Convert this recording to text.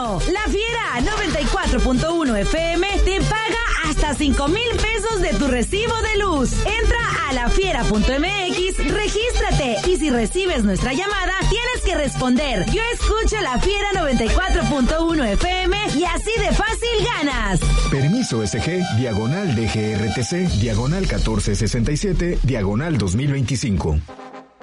gobierno. La Fiera 94.1 FM te paga hasta 5,000 pesos de tu recibo de luz. Entra a lafiera.mx, regístrate y si recibes nuestra llamada, tienes que responder: yo escucho La Fiera 94.1 FM y así de fácil ganas. Permiso SG, /DGRTC, /1467, /2025.